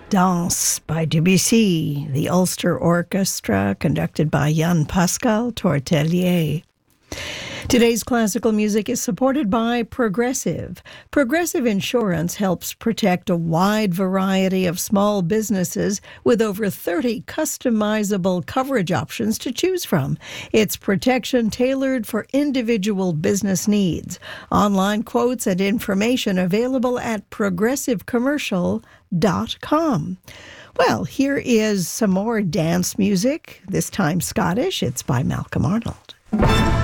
Danse by Debussy, the Ulster Orchestra, conducted by Jan-Pascal Tortelier. Today's classical music is supported by Progressive. Progressive Insurance helps protect a wide variety of small businesses with over 30 customizable coverage options to choose from. It's protection tailored for individual business needs. Online quotes and information available at progressivecommercial.com. Well, here is some more dance music, this time Scottish. It's by Malcolm Arnold.